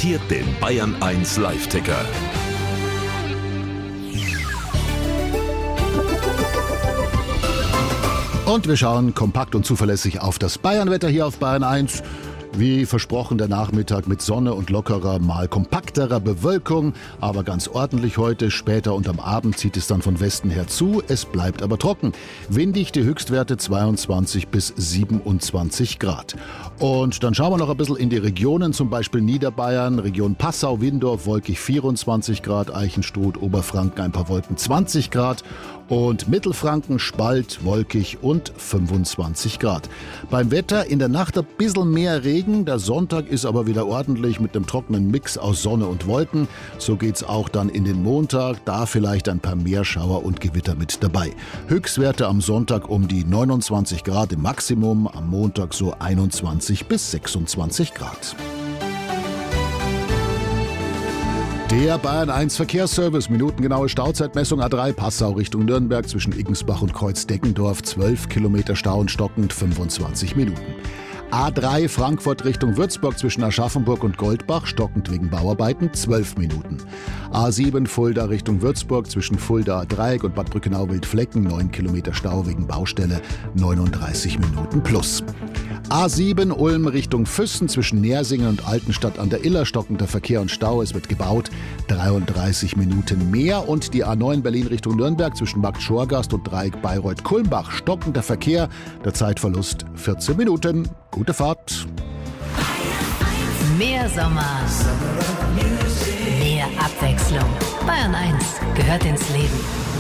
präsentiert den Bayern 1 Live-Ticker. Und wir schauen kompakt und zuverlässig auf das Bayernwetter hier auf Bayern 1. Wie versprochen, der Nachmittag mit Sonne und lockerer, mal kompakterer Bewölkung, aber ganz ordentlich heute. Später und am Abend zieht es dann von Westen her zu. Es bleibt aber trocken. Windig, die Höchstwerte 22 bis 27 Grad. Und dann schauen wir noch ein bisschen in die Regionen, zum Beispiel Niederbayern, Region Passau, Windorf, wolkig 24 Grad, Eichenstruth, Oberfranken ein paar Wolken 20 Grad. Und Mittelfranken, Spalt, wolkig und 25 Grad. Beim Wetter in der Nacht ein bisschen mehr Regen. Der Sonntag ist aber wieder ordentlich mit einem trockenen Mix aus Sonne und Wolken. So geht's auch dann in den Montag. Da vielleicht ein paar Meerschauer und Gewitter mit dabei. Höchstwerte am Sonntag um die 29 Grad im Maximum. Am Montag so 21 bis 26 Grad. Der Bayern 1 Verkehrsservice, minutengenaue Stauzeitmessung A3 Passau Richtung Nürnberg zwischen Iggensbach und Kreuzdeckendorf, 12 Kilometer Stau und stockend 25 Minuten. A3 Frankfurt Richtung Würzburg zwischen Aschaffenburg und Goldbach, stockend wegen Bauarbeiten, 12 Minuten. A7 Fulda Richtung Würzburg zwischen Fulda Dreieck und Bad Brückenau-Wildflecken, 9 Kilometer Stau wegen Baustelle, 39 Minuten plus. A7 Ulm Richtung Füssen zwischen Nersingen und Altenstadt an der Iller, stockender Verkehr und Stau, es wird gebaut, 33 Minuten mehr. Und die A9 Berlin Richtung Nürnberg zwischen Markt Schorgast und Dreieck Bayreuth-Kulmbach, stockender Verkehr, der Zeitverlust 14 Minuten. Gute Fahrt. Mehr Sommer, mehr Abwechslung. Bayern 1 gehört ins Leben.